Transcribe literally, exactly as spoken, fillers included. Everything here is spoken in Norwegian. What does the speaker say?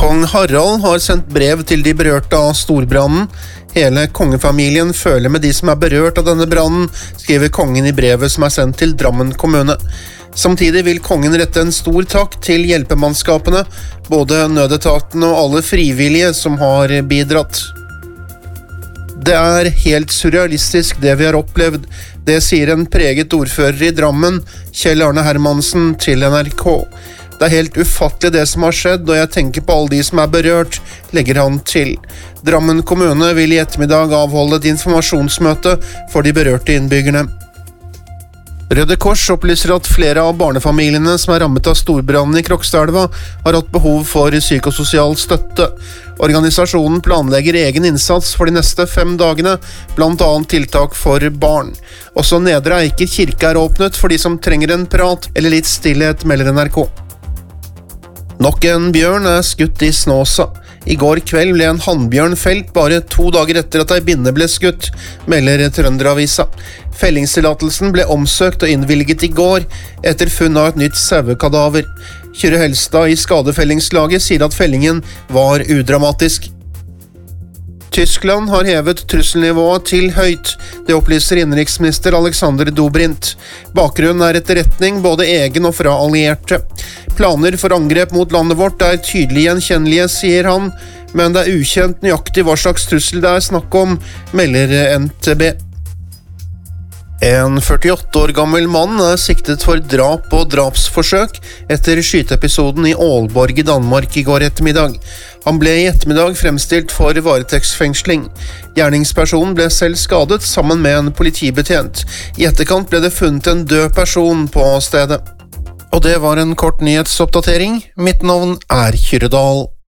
Kong Harald har sendt brev til de berørte av storbrannen. Hele kongefamilien føler med de som er berørt av denne brannen, skriver kongen i brevet som er sendt til Drammen kommune. Samtidig vil kongen rette en stor takk til hjelpemannskapene, både nødetaten og alle frivillige som har bidratt. Det er helt surrealistisk det vi har opplevd, det sier en preget ordfører i Drammen, Kjell Arne Hermansen, til N R K. Det er helt ufattelig det som har skjedd, og jeg tenker på alle de som er berørt, legger han til. Drammen kommune vil i ettermiddag avholde et informasjonsmøte for de berørte innbyggerne. Røde Kors opplyser at flere av barnefamiliene som er rammet av storbrannen i Krokstadelva har hatt behov for psykososial støtte. Organisasjonen planlegger egen innsats for de neste fem dagene, blant annet tiltak for barn. Også Nedre Eiker kirke er åpnet for de som trenger en prat eller litt stillhet, melder N R K. Nok en bjørn er skutt i Snåsa. I går kveld ble en hannbjørn felt bare to dager etter at ei binne ble skutt, melder Trønderavisa. Fellingstillatelsen ble omsøkt og innvilget i går, etter funn av et nytt sauekadaver. Kyrre Helstad i skadefellingslaget sier at fellingen var udramatisk. Tyskland har hevet trusselnivået til høyt, det opplyser innenriksminister Alexander Dobrindt. Bakgrunnen er etterretning, både egen og fra allierte. Planer for angrep mot landet vårt er tydelig gjenkjennelige, sier han, men det er ukjent nøyaktig hva slags trussel det er snakk om, melder N T B. En førtiåtte år gammel mann er siktet for drap og drapsforsøk etter skyteepisoden i Aalborg i Danmark i går ettermiddag. Han ble i ettermiddag fremstilt for varetektsfengsling. Gjerningspersonen ble selv skadet sammen med en politibetjent. I etterkant ble det funnet en død person på stedet. Og det var en kort nyhetsoppdatering. Mitt navn er Kyrre Dahl.